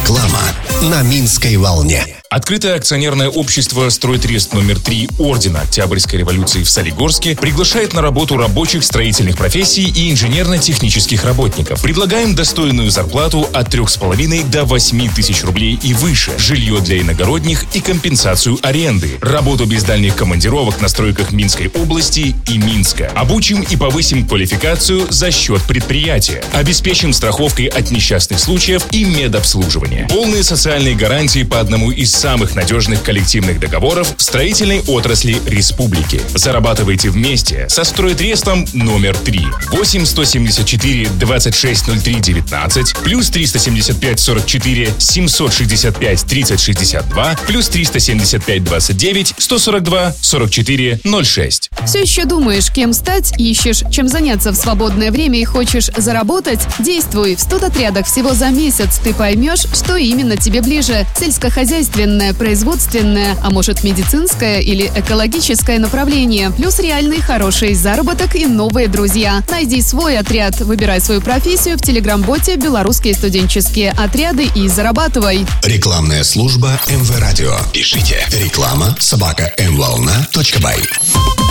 Реклама на Минской волне. Открытое акционерное общество «Стройтрест номер 3» Ордена Октябрьской революции в Солигорске приглашает на работу рабочих строительных профессий и инженерно-технических работников. Предлагаем достойную зарплату от 3,5 до 8 тысяч рублей и выше, жилье для иногородних и компенсацию аренды, работу без дальних командировок на стройках Минской области и Минска. Обучим и повысим квалификацию за счет предприятия. Обеспечим страховкой от несчастных случаев и медобслуживания. Полные социальные гарантии по одному из самых надежных коллективных договоров в строительной отрасли республики. Зарабатывайте вместе со «Стройтрестом номер 3». 8 174 2603 19, плюс 375 44 765 30 62, плюс 375 29 142 44 06. Все еще думаешь, кем стать, ищешь, чем заняться в свободное время и хочешь заработать? Действуй! В студотрядах всего за месяц ты поймешь, что именно тебе ближе. Сельскохозяйственное, производственное, а может медицинское или экологическое направление. Плюс реальный хороший заработок и новые друзья. Найди свой отряд, выбирай свою профессию в телеграм-боте «Белорусские студенческие отряды» и зарабатывай. Рекламная служба МВ Радио. Пишите реклама@mvolna.by.